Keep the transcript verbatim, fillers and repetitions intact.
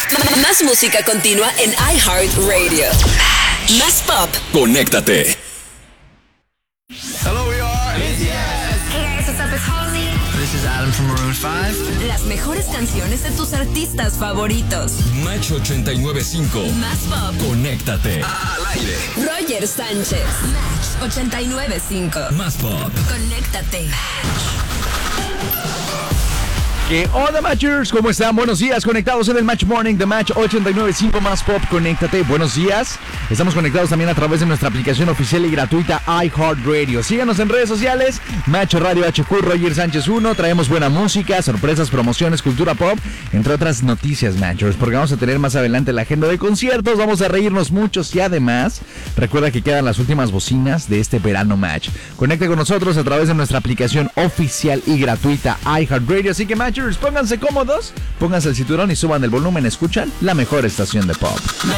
Más música continua en iHeartRadio. Más pop. Conéctate. Hello, we are B T S. Hey guys, what's up? It's Halsey. This is Adam from Maroon five. Las mejores canciones de tus artistas favoritos. Match ochenta y nueve punto cinco. Más pop. Conéctate. Al aire. Roger Sánchez. Match ochenta y nueve punto cinco. Más pop. Conéctate. ¿Qué onda, Matchers? ¿Cómo están? Buenos días, conectados en el Match Morning de Match ochenta y nueve punto cinco Más Pop, conéctate. Buenos días. Estamos conectados también a través de nuestra aplicación oficial y gratuita iHeartRadio. Síganos en redes sociales, Match Radio H Q, Roger Sánchez uno. Traemos buena música, sorpresas, promociones, cultura pop, entre otras noticias, Matchers, porque vamos a tener más adelante la agenda de conciertos, vamos a reírnos muchos y además, recuerda que quedan las últimas bocinas de este verano Match. Conecte con nosotros a través de nuestra aplicación oficial y gratuita iHeartRadio. Así que, Match, pónganse cómodos, pónganse el cinturón y suban el volumen, escuchan la mejor estación de pop.